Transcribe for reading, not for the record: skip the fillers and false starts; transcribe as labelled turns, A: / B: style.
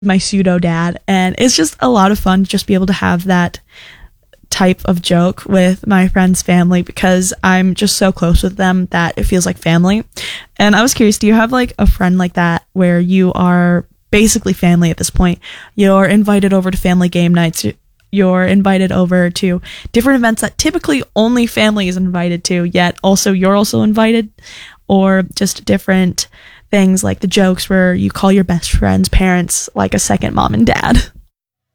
A: my pseudo dad, and it's just a lot of fun to just be able to have that type of joke with my friend's family because I'm just so close with them that it feels like family. And I was curious, do you have like a friend like that where you are basically family at this point? You're invited over to family game nights, you're invited over to different events that typically only family is invited to, yet also you're also invited, or just different things like the jokes where you call your best friend's parents like a second mom and dad.